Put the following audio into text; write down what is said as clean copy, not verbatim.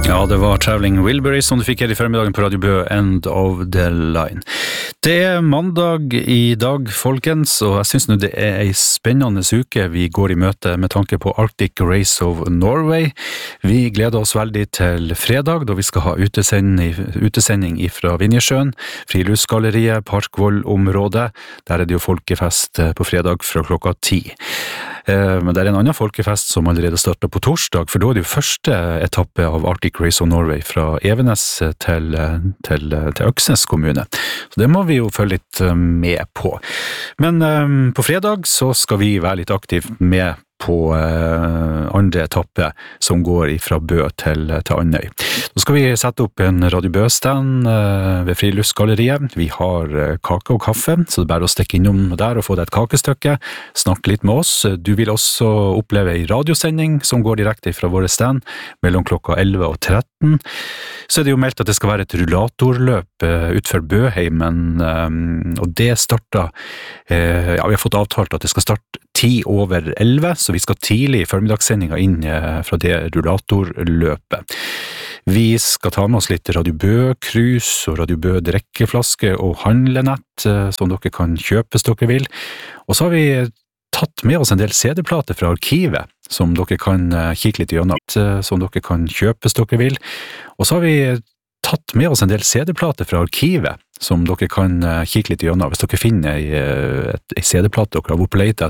Ja, det var Traveling Wilburys som du fikk her i formiddagen på Radio Bø, End of the Line. Det mandag i dag, folkens, og jeg synes nå det en spennende uke vi går i møte med tanke på Arctic Race of Norway. Vi gleder oss veldig til fredag, da vi skal ha utesending fra Vinjesjøen, Friluftsgalleriet, Parkvoll-området. Der det jo folkefest på fredag fra klokka 10. Men det en annen folkefest som allerede startet på torsdag, for da det jo første etappe av Arctic Race of Norway fra Evenes til Øksnes kommune. Så det må vi jo følge litt med på. Men på fredag så skal vi være litt aktivt med på andre etappe som går fra Bø til Andøy. Så skal vi sette opp en Radio Bø-stand ved Friluftsgalleriet. Vi har kake og kaffe, så det er bare å stikke innom der og få deg et kakestykke, snakke litt med oss. Du vil også oppleve en radiosending som går direkte fra våre stand mellom klokka 11 og 13. Så det jo meldt at det skal være et rullatorløp utfor Bøheimen, og det starter, vi har fått avtalt at det skal starte 10:10, så vi skal tidlig i formidagssendinga inn fra det rullatorløpet. Vi skal ta med oss litt Radio Bø-krus og Radio Bø-drikkeflaske og handlenett, som dere kan kjøpe hvis dere vil. Og så har vi tatt med oss en del CD-plater fra arkivet, som dere kan kikke litt gjennom, som dere kan kjøpe hvis dere vil. Og så har vi tatt med oss en del CD-plater fra arkivet, som dere kan kikke litt gjennom hvis dere finner en CD-plate dere har vært på lete